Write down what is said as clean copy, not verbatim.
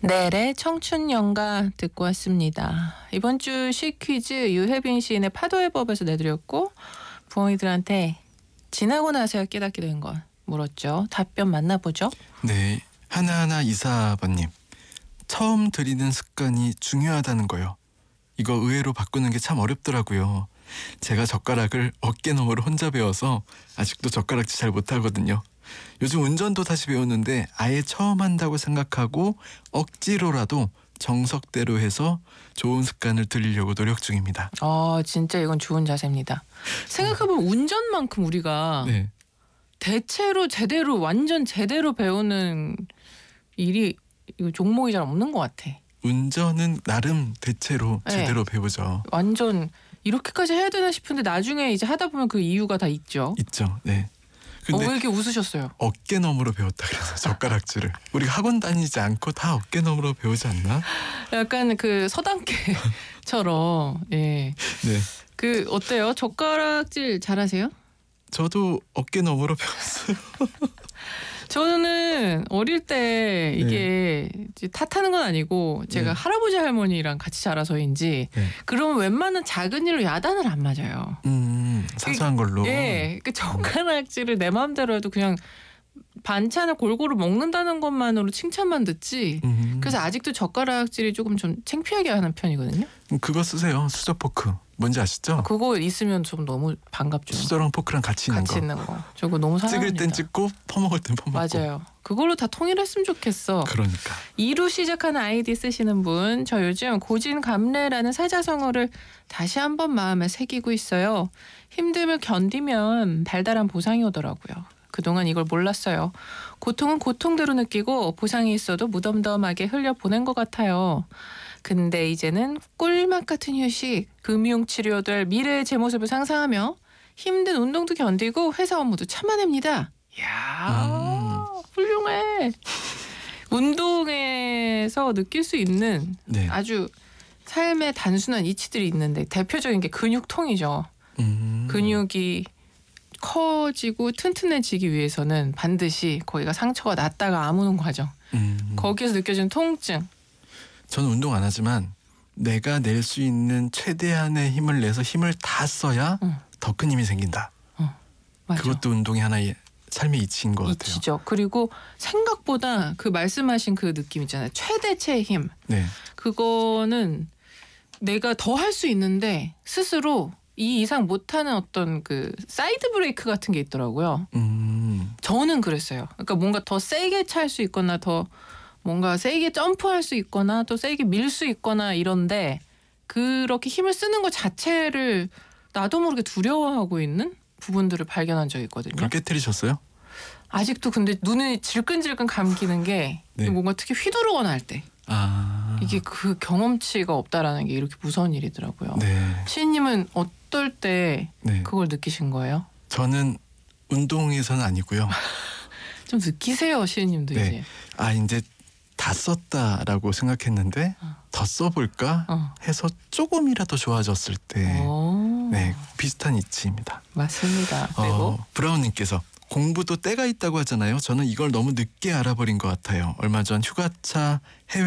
넬의 청춘연가 듣고 왔습니다. 이번 주 시퀴즈 유혜빈 시인의 파도의 법에서 내드렸고 부모님들한테 지나고 나서야 깨닫게 된 건 물었죠. 답변 만나보죠. 네, 하나하나 이사아버님. 처음 들이는 습관이 중요하다는 거요. 이거 의외로 바꾸는 게 참 어렵더라고요. 제가 젓가락을 어깨너머로 혼자 배워서 아직도 젓가락질 잘 못하거든요. 요즘 운전도 다시 배우는데 아예 처음 한다고 생각하고 억지로라도 정석대로 해서 좋은 습관을 들이려고 노력 중입니다. 진짜 이건 좋은 자세입니다. 생각해보면 운전만큼 우리가 네, 대체로 제대로 완전 제대로 배우는 일이 이거 종목이 잘 없는 것 같아. 운전은 나름 대체로 네. 제대로 배우죠. 완전 이렇게까지 해야 되나 싶은데 나중에 이제 하다 보면 그 이유가 다 있죠. 있죠. 네. 근데 왜 이렇게 웃으셨어요? 어깨너머로 배웠다 그래서 젓가락질을 우리가 학원 다니지 않고 다 어깨너머로 배우지 않나? 약간 그 서당계처럼 예. 네. 그 어때요? 젓가락질 잘하세요? 저도 어깨너머로 배웠어요. 저는 어릴 때 이게 이제 탓하는 건 아니고 제가 네. 할아버지 할머니랑 같이 자라서인지 네. 그러면 웬만한 작은 일로 야단을 안 맞아요. 사소한 걸로. 예, 그 젓가락질을 내 마음대로 해도 그냥 반찬을 골고루 먹는다는 것만으로 칭찬만 듣지. 그래서 아직도 젓가락질이 조금 좀 창피하게 하는 편이거든요. 그거 쓰세요. 수저 포크. 뭔지 아시죠? 그거 있으면 좀 너무 반갑죠. 수저랑 포크랑 같이 있는 같이 거. 있는 거. 저거 너무 사랑합니다. 찍을 땐 찍고 퍼먹을 땐 퍼먹고. 맞아요. 그걸로 다 통일했으면 좋겠어. 그러니까. 2로 시작하는 아이디 쓰시는 분, 저 요즘 고진감래라는 사자성어를 다시 한번 마음에 새기고 있어요. 힘듦을 견디면 달달한 보상이 오더라고요. 그동안 이걸 몰랐어요. 고통은 고통대로 느끼고 보상이 있어도 무덤덤하게 흘려보낸 것 같아요. 근데 이제는 꿀맛 같은 휴식, 금융치료들 미래의 제 모습을 상상하며 힘든 운동도 견디고 회사 업무도 참아냅니다. 이야, 훌륭해. 운동에서 느낄 수 있는 네. 아주 삶의 단순한 이치들이 있는데 대표적인 게 근육통이죠. 근육이 커지고 튼튼해지기 위해서는 반드시 거기가 상처가 났다가 아무는 과정. 거기에서 느껴지는 통증. 저는 운동 안 하지만 내가 낼 수 있는 최대한의 힘을 내서 힘을 다 써야 더 큰 힘이 생긴다. 맞아. 그것도 운동의 하나의 삶의 이치인 것 같아요. 이치죠. 그리고 생각보다 그 말씀하신 그 느낌 있잖아요. 최대치의 힘. 네. 그거는 내가 더 할 수 있는데 스스로 이 이상 못하는 어떤 그 사이드 브레이크 같은 게 있더라고요. 저는 그랬어요. 그러니까 뭔가 더 세게 찰 수 있거나 더 뭔가 세게 점프할 수 있거나 또 세게 밀 수 있거나 이런데 그렇게 힘을 쓰는 것 자체를 나도 모르게 두려워하고 있는 부분들을 발견한 적이 있거든요. 그걸 깨트리셨어요? 아직도 근데 눈이 질끈질끈 감기는 게 네. 뭔가 특히 휘두르거나 할 때 이게 그 경험치가 없다라는 게 이렇게 무서운 일이더라고요. 네. 시인님은 어떨 때 네. 그걸 느끼신 거예요? 저는 운동에서는 아니고요. 좀 느끼세요, 시인님도 네. 이제. 이제 다 썼다라고 생각했는데 더 써볼까 해서 조금이라도 좋아졌을 때 네, 비슷한 이치입니다. 맞습니다. 그리고 브라운님께서 공부도 때가 있다고 하잖아요. 저는 이걸 너무 늦게 알아버린 것 같아요. 얼마 전 휴가차 해외